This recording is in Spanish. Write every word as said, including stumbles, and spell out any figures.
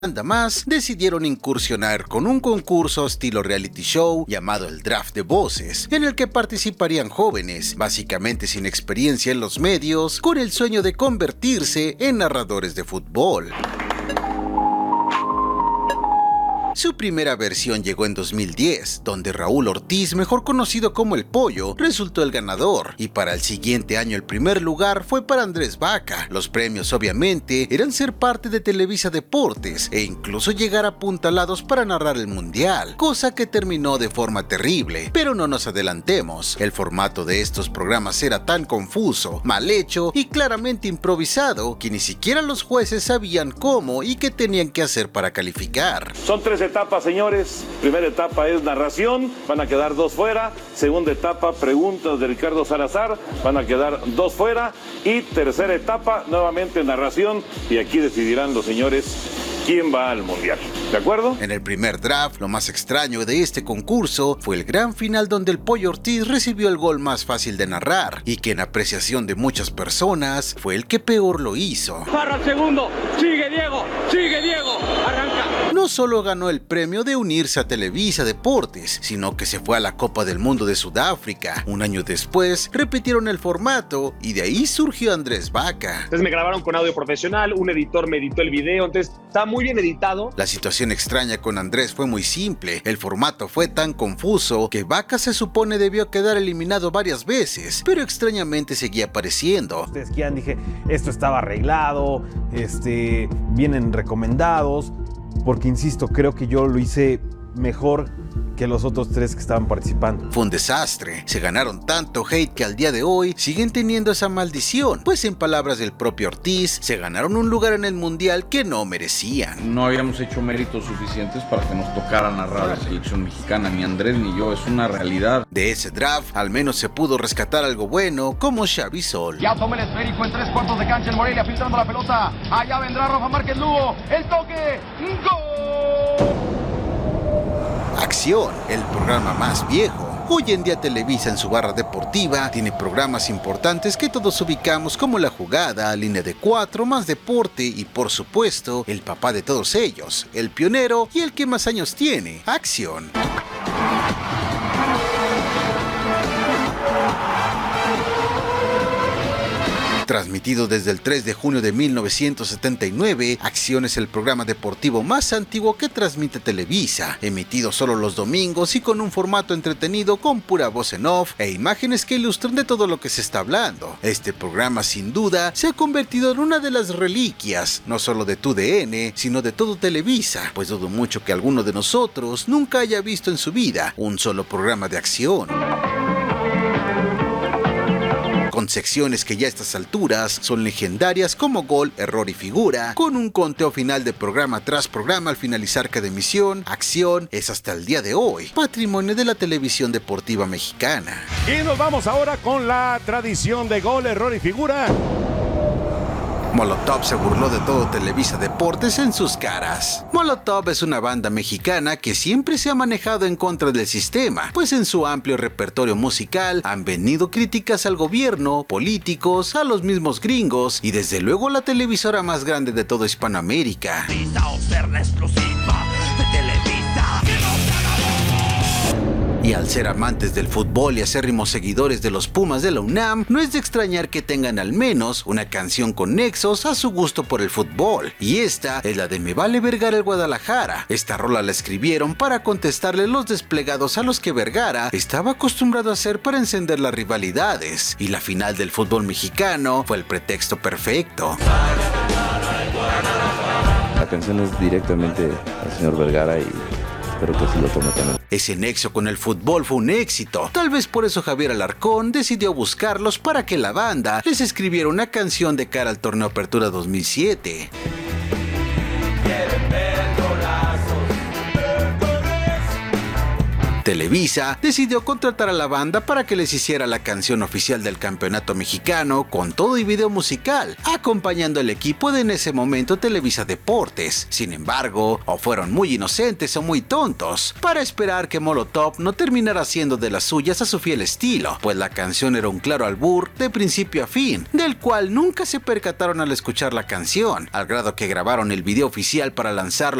banda más decidieron incursionar con un concurso estilo reality show llamado el Draft de Voces, en el que participarían jóvenes, básicamente sin experiencia en los medios, con el sueño de convertirse en narradores de fútbol. Su primera versión llegó en dos mil diez, donde Raúl Ortiz, mejor conocido como El Pollo, resultó el ganador, y para el siguiente año el primer lugar fue para Andrés Vaca. Los premios obviamente eran ser parte de Televisa Deportes e incluso llegar apuntalados para narrar el Mundial, cosa que terminó de forma terrible. Pero no nos adelantemos, el formato de estos programas era tan confuso, mal hecho y claramente improvisado que ni siquiera los jueces sabían cómo y qué tenían que hacer para calificar. Son tres etapas, señores. Primera etapa es narración, van a quedar dos fuera. Segunda etapa, preguntas de Ricardo Salazar, van a quedar dos fuera. Y tercera etapa, nuevamente narración, y aquí decidirán los señores quién va al Mundial. ¿De acuerdo? En el primer draft, lo más extraño de este concurso fue el gran final donde el Pollo Ortiz recibió el gol más fácil de narrar y que en apreciación de muchas personas fue el que peor lo hizo. Para el segundo, sigue Diego, sigue Diego, arranca. No solo ganó el premio de unirse a Televisa Deportes, sino que se fue a la Copa del Mundo de Sudáfrica. Un año después, repitieron el formato y de ahí surgió Andrés Vaca. Entonces me grabaron con audio profesional, un editor me editó el video, entonces está muy bien editado. La situación extraña con Andrés fue muy simple. El formato fue tan confuso que Vaca se supone debió quedar eliminado varias veces, pero extrañamente seguía apareciendo. Ustedes quieran, dije, esto estaba arreglado, este, vienen recomendados. Porque insisto, creo que yo lo hice mejor que los otros tres que estaban participando. Fue un desastre. Se ganaron tanto hate que al día de hoy siguen teniendo esa maldición, pues en palabras del propio Ortiz, se ganaron un lugar en el Mundial que no merecían. No habíamos hecho méritos suficientes para que nos tocara narrar la selección mexicana, ni Andrés ni yo, es una realidad. De ese draft, al menos se pudo rescatar algo bueno, como Xavi Sol. Ya toma el esférico en tres cuartos de cancha el Morelia, filtrando la pelota. Allá vendrá Rafa Márquez Lugo. El toque. ¡Gol! Acción, el programa más viejo. Hoy en día Televisa en su barra deportiva tiene programas importantes que todos ubicamos como La Jugada, Línea de Cuatro, Más Deporte y por supuesto el papá de todos ellos, el pionero y el que más años tiene, Acción. Transmitido desde el tres de junio de mil novecientos setenta y nueve, Acción es el programa deportivo más antiguo que transmite Televisa, emitido solo los domingos y con un formato entretenido con pura voz en off e imágenes que ilustran de todo lo que se está hablando. Este programa sin duda se ha convertido en una de las reliquias, no solo de tu D N, sino de todo Televisa, pues dudo mucho que alguno de nosotros nunca haya visto en su vida un solo programa de acción. Con secciones que ya a estas alturas son legendarias como Gol, Error y Figura, con un conteo final de programa tras programa al finalizar cada emisión. Acción es hasta el día de hoy patrimonio de la televisión deportiva mexicana. Y nos vamos ahora con la tradición de Gol, Error y Figura. Molotov se burló de todo Televisa Deportes en sus caras. Molotov es una banda mexicana que siempre se ha manejado en contra del sistema, pues en su amplio repertorio musical han venido críticas al gobierno, políticos, a los mismos gringos y desde luego la televisora más grande de toda Hispanoamérica. Y al ser amantes del fútbol y acérrimos seguidores de los Pumas de la UNAM, no es de extrañar que tengan al menos una canción con nexos a su gusto por el fútbol. Y esta es la de Me Vale Vergara el Guadalajara. Esta rola la escribieron para contestarle los desplegados a los que Vergara estaba acostumbrado a hacer para encender las rivalidades. Y la final del fútbol mexicano fue el pretexto perfecto. La canción es directamente al señor Vergara y espero que sí lo tome también. Ese nexo con el fútbol fue un éxito. Tal vez por eso Javier Alarcón decidió buscarlos para que la banda les escribiera una canción de cara al torneo Apertura dos mil siete. Televisa decidió contratar a la banda para que les hiciera la canción oficial del campeonato mexicano con todo y video musical, acompañando al equipo de en ese momento Televisa Deportes. Sin embargo, o fueron muy inocentes o muy tontos para esperar que Molotov no terminara haciendo de las suyas a su fiel estilo, pues la canción era un claro albur de principio a fin, del cual nunca se percataron al escuchar la canción, al grado que grabaron el video oficial para lanzarlo